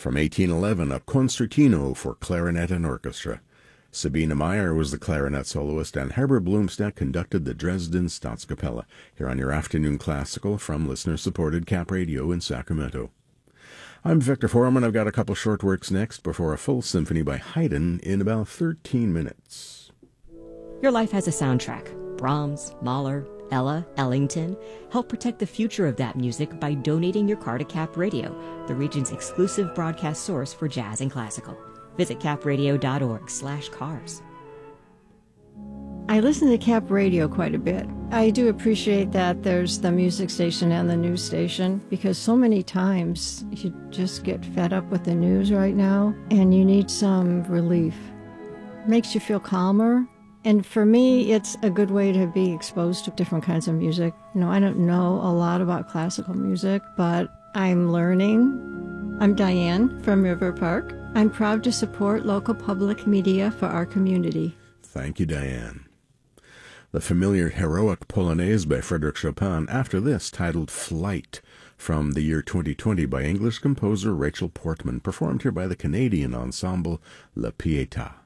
From 1811, a concertino for clarinet and orchestra. Sabine Meyer was the clarinet soloist, and Herbert Blomstedt conducted the Dresden Staatskapelle, here on your afternoon classical from listener-supported Cap Radio in Sacramento. I'm Victor Foreman. I've got a couple short works next before a full symphony by Haydn in about 13 minutes. Your life has a soundtrack. Brahms, Mahler, Ella, Ellington. Help protect the future of that music by donating your car to Cap Radio, the region's exclusive broadcast source for jazz and classical. Visit capradio.org/cars. I listen to Cap Radio quite a bit. I do appreciate that there's the music station and the news station, because so many times you just get fed up with the news right now and you need some relief. Makes you feel calmer. And for me, it's a good way to be exposed to different kinds of music. You know, I don't know a lot about classical music, but I'm learning. I'm Diane from River Park. I'm proud to support local public media for our community. Thank you, Diane. The familiar heroic Polonaise by Frédéric Chopin, after this, titled Flight, from the year 2020 by English composer Rachel Portman, performed here by the Canadian ensemble La Pietà.